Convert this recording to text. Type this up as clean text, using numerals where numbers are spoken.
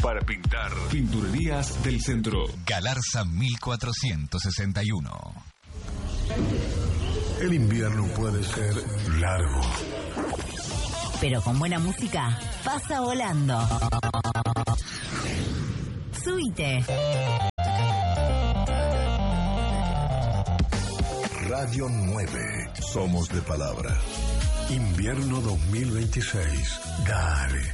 Para pintar, Pinturerías del Centro. Galarza 1461. El invierno puede ser largo, pero con buena música pasa volando. Subite. Radio 9. Somos de palabra. Invierno 2026. Dale.